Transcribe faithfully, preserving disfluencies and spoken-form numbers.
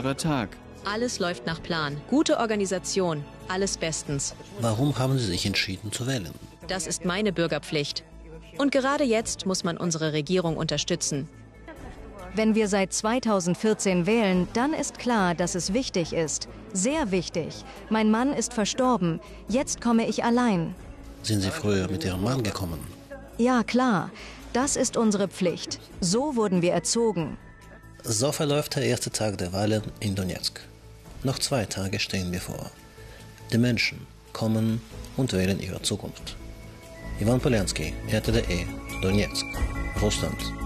besonderer Tag. Alles läuft nach Plan. Gute Organisation. Alles bestens. Warum haben Sie sich entschieden zu wählen? Das ist meine Bürgerpflicht. Und gerade jetzt muss man unsere Regierung unterstützen. Wenn wir seit zweitausendvierzehn wählen, dann ist klar, dass es wichtig ist. Sehr wichtig. Mein Mann ist verstorben. Jetzt komme ich allein. Sind Sie früher mit Ihrem Mann gekommen? Ja, klar. Das ist unsere Pflicht. So wurden wir erzogen. So verläuft der erste Tag der Wahlen in Donezk. Noch zwei Tage stehen bevor. Die Menschen kommen und wählen ihre Zukunft. Ivan Polянский, R T D E, Donezk, Russland.